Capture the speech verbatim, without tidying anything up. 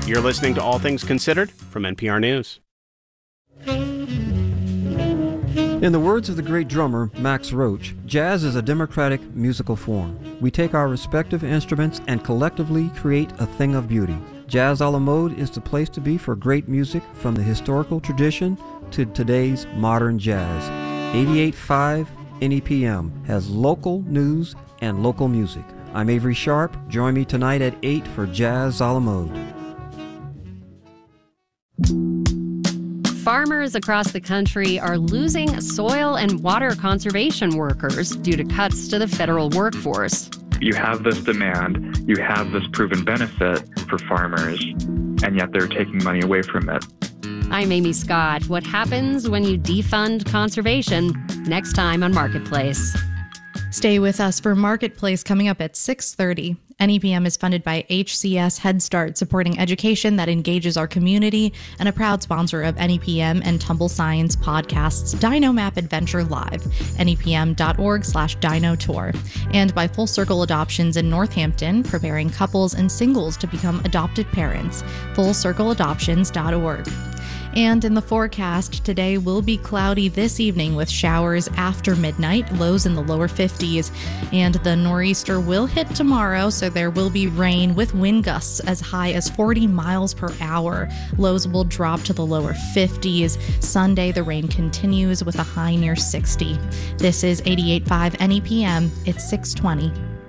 You're listening to All Things Considered from N P R News. In the words of the great drummer Max Roach, jazz is a democratic musical form. We take our respective instruments and collectively create a thing of beauty. Jazz a la mode is the place to be for great music from the historical tradition to today's modern jazz. eighty-eight point five N E P M has local news and local music. I'm Avery Sharp. Join me tonight at eight for Jazz a la mode. Farmers across the country are losing soil and water conservation workers due to cuts to the federal workforce. You have this demand, you have this proven benefit for farmers, and yet they're taking money away from it. I'm Amy Scott. What happens when you defund conservation? Next time on Marketplace. Stay with us for Marketplace coming up at six thirty. N E P M is funded by H C S Head Start, supporting education that engages our community, and a proud sponsor of N E P M and Tumble Science podcasts Dino Map Adventure Live, nepm.org slash dino tour, and by Full Circle Adoptions in Northampton, preparing couples and singles to become adopted parents, full circle adoptions dot org. And in the forecast, today will be cloudy this evening with showers after midnight, lows in the lower fifties. And the nor'easter will hit tomorrow, so there will be rain with wind gusts as high as forty miles per hour. Lows will drop to the lower fifties. Sunday, the rain continues with a high near sixty. This is eighty-eight point five N E P M. It's six twenty.